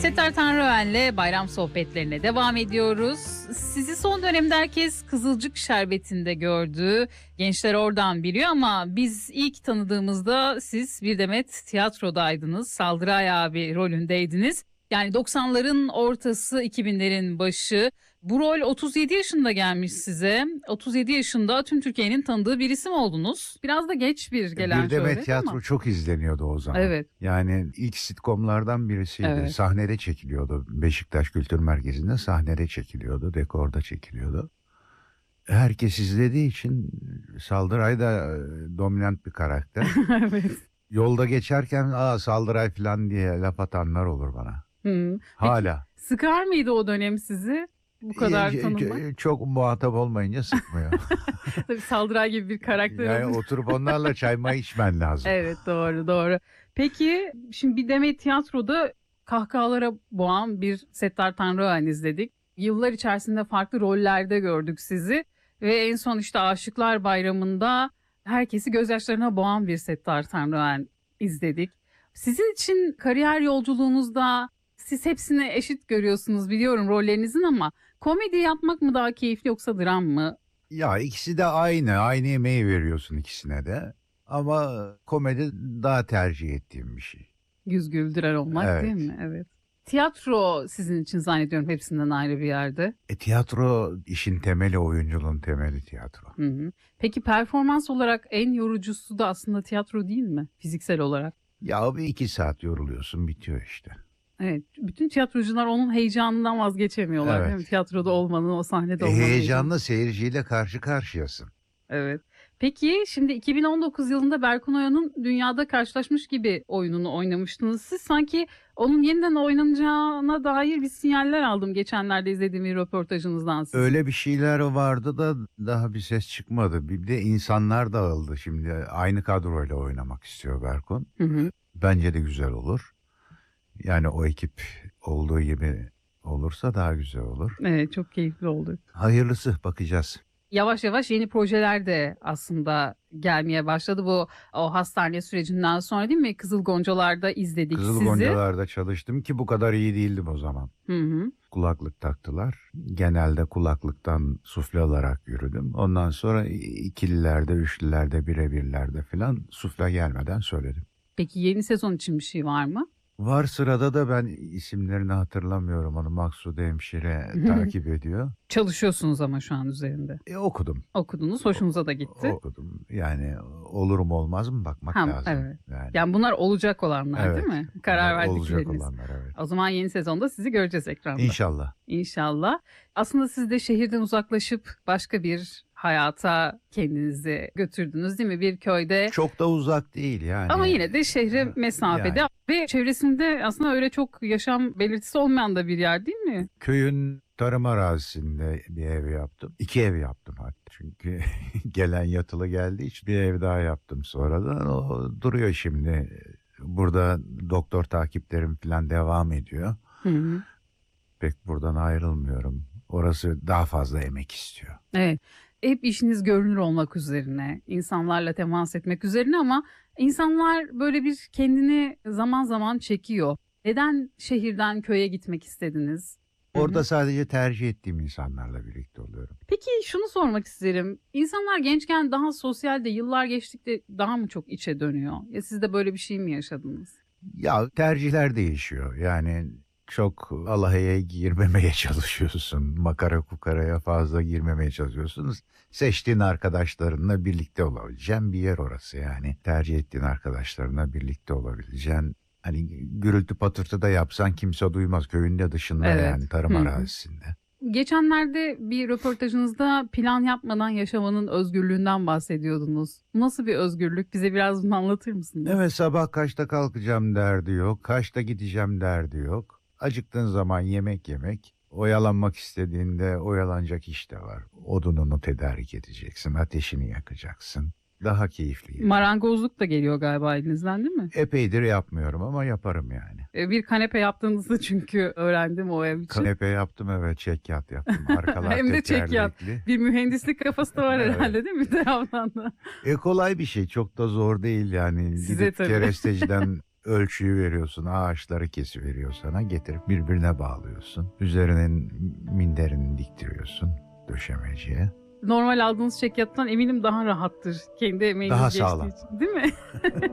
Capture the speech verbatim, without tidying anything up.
Settar Tanrıven'le bayram sohbetlerine devam ediyoruz. Sizi son dönemde herkes Kızılcık Şerbeti'nde gördü. Gençler oradan biliyor ama biz ilk tanıdığımızda siz bir demet tiyatrodaydınız. Saldıray abi rolündeydiniz. Yani doksanların ortası, iki binlerin başı. Bu rol otuz yedi yaşında gelmiş size. otuz yedi yaşında tüm Türkiye'nin tanıdığı bir isim oldunuz. Biraz da geç bir gelen Bir demet şöhret tiyatro ama. çok izleniyordu o zaman. Evet. Yani ilk sitcomlardan birisiydi. Evet. Sahnede çekiliyordu. Beşiktaş Kültür Merkezi'nde sahnede çekiliyordu. Dekorda çekiliyordu. Herkes izlediği için Saldıray da e, dominant bir karakter. Evet. Yolda geçerken aa Saldıray falan diye laf atanlar olur bana. Hı. Hala. Sıkar mıydı o dönem sizi? Bu kadar E, tanınmak. e, Çok muhatap olmayınca sıkmıyor. Tabii Saldıray gibi bir karakter Yani olunca. oturup onlarla çay may içmen lazım. Evet, doğru doğru. Peki şimdi bir demet tiyatroda kahkahalara boğan bir Settar Tanrıven izledik. Yıllar içerisinde farklı rollerde gördük sizi. Ve en son işte Aşıklar Bayramı'nda herkesi gözyaşlarına boğan bir Settar Tanrıven izledik. Sizin için kariyer yolculuğunuzda siz hepsini eşit görüyorsunuz biliyorum rollerinizin ama komedi yapmak mı daha keyifli yoksa dram mı? Ya ikisi de aynı. Aynı emeği veriyorsun ikisine de. Ama komedi daha tercih ettiğim bir şey. Yüz güldüren olmak Evet. değil mi? Evet. Tiyatro sizin için zannediyorum hepsinden ayrı bir yerde. E, tiyatro işin temeli, oyunculuğun temeli tiyatro. Hı hı. Peki performans olarak en yorucusu da aslında tiyatro değil mi? Fiziksel olarak. Ya bir iki saat yoruluyorsun, bitiyor işte. Evet. Bütün tiyatrocular onun heyecanından vazgeçemiyorlar Evet. değil mi? Tiyatroda olmanın, o sahnede E, olmanın. heyecanlı seyirciyle karşı karşıyasın. Evet. Peki şimdi iki bin on dokuz yılında Berkun Oya'nın Dünyada Karşılaşmış Gibi oyununu oynamıştınız. Siz sanki onun yeniden oynanacağına dair bir sinyaller aldım geçenlerde izlediğim bir röportajınızdan siz. Öyle bir şeyler vardı da daha bir ses çıkmadı. Bir de insanlar dağıldı şimdi. Aynı kadroyla oynamak istiyor Berkun. Hı hı. Bence de güzel olur. Yani o ekip olduğu gibi olursa daha güzel olur. Evet, çok keyifli oldu. Hayırlısı, bakacağız. Yavaş yavaş yeni projeler de aslında gelmeye başladı bu o hastane sürecinden sonra değil mi? Kızıl Goncalar'da izledik Kızıl sizi. Goncalar'da çalıştım ki bu kadar iyi değildim o zaman. Hı hı. Kulaklık taktılar. Genelde kulaklıktan sufle alarak yürüdüm. Ondan sonra ikililerde, üçlülerde, birebirlerde falan sufle gelmeden söyledim. Peki yeni sezon için bir şey var mı? Var, sırada da ben isimlerini hatırlamıyorum. Onu Maksude Hemşire takip ediyor. Çalışıyorsunuz ama şu an üzerinde. E, okudum. Okudunuz, hoşunuza da gitti. Okudum. Yani olur mu olmaz mı bakmak Ha, lazım. evet. Yani, Yani bunlar olacak olanlar evet. değil mi? Karar Olacak verdikleriniz. olanlar, evet. O zaman yeni sezonda sizi göreceğiz ekranda. İnşallah. İnşallah. Aslında siz de şehirden uzaklaşıp başka bir hayata kendinizi götürdünüz değil mi? Bir köyde. Çok da uzak değil yani. Ama yine de şehre mesafede Yani. ve çevresinde aslında öyle çok yaşam belirtisi olmayan da bir yer değil mi? Köyün tarım arazisinde bir ev yaptım. İki ev yaptım hatta. Çünkü gelen yatılı geldiği için bir ev daha yaptım sonradan. O duruyor şimdi. Burada doktor takiplerim falan devam ediyor. Hı hı. Pek buradan ayrılmıyorum. Orası daha fazla emek istiyor. Evet. Hep işiniz görünür olmak üzerine, insanlarla temas etmek üzerine ama insanlar böyle bir kendini zaman zaman çekiyor. Neden şehirden köye gitmek istediniz? Hı hı. Orada sadece tercih ettiğim insanlarla birlikte oluyorum. Peki şunu sormak isterim. İnsanlar gençken daha sosyalde, yıllar geçtikçe daha mı çok içe dönüyor? Ya siz de böyle bir şey mi yaşadınız? Ya tercihler değişiyor. Yani çok alayaya girmemeye çalışıyorsun. Makara kukaraya fazla girmemeye çalışıyorsunuz. Seçtiğin arkadaşlarınla birlikte olabileceğin bir yer orası yani. Tercih ettiğin arkadaşlarınla birlikte olabileceğin. Hani gürültü patırtı da yapsan kimse duymaz. Köyünde dışında Evet. yani tarım Hı hı. arazisinde. Geçenlerde bir röportajınızda plan yapmadan yaşamanın özgürlüğünden bahsediyordunuz. Nasıl bir özgürlük? Bize biraz bunu anlatır mısınız? Evet, sabah kaçta kalkacağım derdi yok. Kaçta gideceğim derdi yok. Acıktığın zaman yemek yemek. Oyalanmak istediğinde oyalanacak iş de var. Odununu tedarik edeceksin. Ateşini yakacaksın. Daha keyifli. Marangozluk da geliyor galiba elinizden değil mi? Epeydir yapmıyorum ama yaparım yani. E, Bir kanepe yaptığınızı çünkü öğrendim o ev için. Kanepe yaptım, evet, çekyat yaptım. Arkalar Hem de çekyat. tekerlekli. Bir mühendislik kafası da var Evet. herhalde değil mi? Bir taraftan da. E kolay bir şey, çok da zor değil yani. Size Gidip tabii. keresteciden ölçüyü veriyorsun, ağaçları kesiveriyor sana, getirip birbirine bağlıyorsun. Üzerinin minderini diktiriyorsun döşemeciye. Normal aldığınız çekyattan eminim daha rahattır. Kendi emeğiniz Daha geçtiği sağlam. için, değil mi?